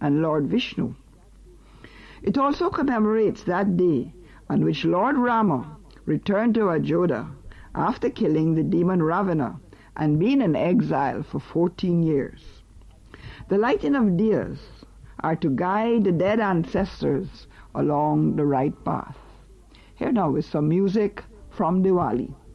and Lord Vishnu. It also commemorates that day on which Lord Rama returned to Ajodha after killing the demon Ravana and being in exile for 14 years. The lighting of diyas are to guide the dead ancestors along the right path. Here now is some music from Diwali.